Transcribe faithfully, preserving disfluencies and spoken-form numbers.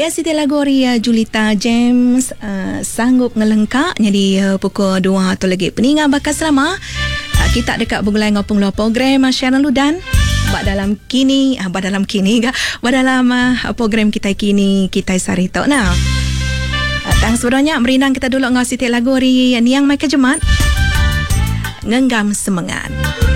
Ya, Siti lagu ri uh, Julita James uh, sanggup ngelengkak. Jadi uh, pukul dua tu lagi peningan bakal selama uh, kita dekat bergulai ngopung lo program uh, Sharon Ludan bak dalam kini uh, bak dalam kini ga bak dalam uh, program kita kini kita sarito nah. Uh, tang sebenarnya merinang kita dulu ngau Siti lagu ri Niang Mai Kejemat ngenggam semangat.